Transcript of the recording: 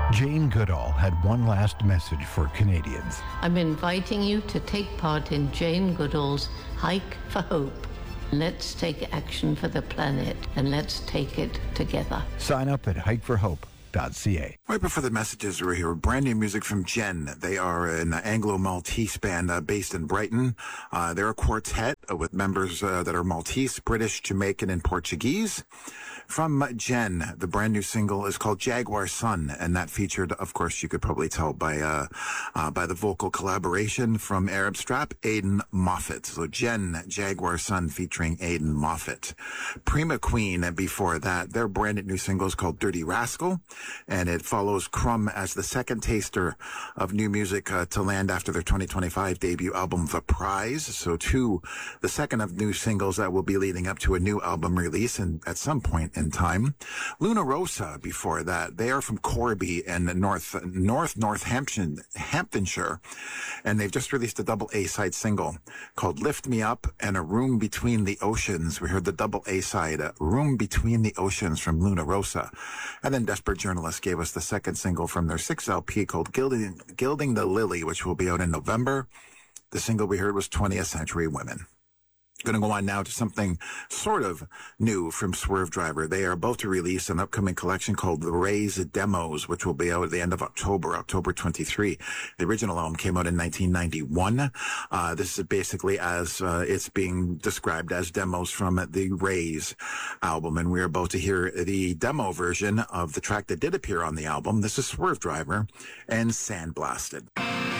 Jane Goodall had one last message for Canadians. I'm inviting you to take part in Jane Goodall's Hike for Hope. Let's take action for the planet, and let's take it together. Sign up at hikeforhope.ca. Right before the messages, we're here. Brand new music from Gen. They are an Anglo-Maltese band based in Brighton. They're a quartet with members that are Maltese, British, Jamaican, and Portuguese. From Gen, the brand new single is called Jaguar Sun, and that featured, of course, you could probably tell by the vocal collaboration from Arab Strap, Aidan Moffat. So Gen, Jaguar Sun featuring Aidan Moffat. Prima Queen, before that, their brand new single is called Dirty Rascal, and it follows Crumb as the second taster of new music to land after their 2025 debut album, The Prize. So the second of new singles that will be leading up to a new album release and at some point in time. Luna Rosa before that. They are from Corby in Northamptonshire, and they've just released a double A-side single called Lift Me Up and A Room Between the Oceans. We heard the double A-side, Room Between the Oceans from Luna Rosa. And then Desperate Journalist gave us the second single from their 6th LP called Gilding the Lily, which will be out in November. The single we heard was 20th Century Women. Going to go on now to something sort of new from Swerve Driver. They are about to release an upcoming collection called The Rays Demos, which will be out at the end of October 23. The original album came out in 1991. This is basically as it's being described as demos from the Rays album, and we're about to hear the demo version of the track that did appear on the album. This is Swerve Driver and Sandblasted.